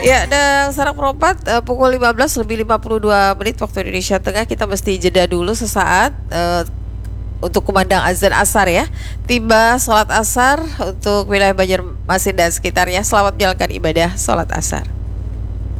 Ya, dan Sarang Perempat pukul 15 lebih 52 menit waktu Indonesia Tengah. Kita mesti jeda dulu sesaat untuk kumandang azan asar ya. Tiba sholat asar untuk wilayah Banjarmasin dan sekitarnya. Selamat menjalankan ibadah sholat asar.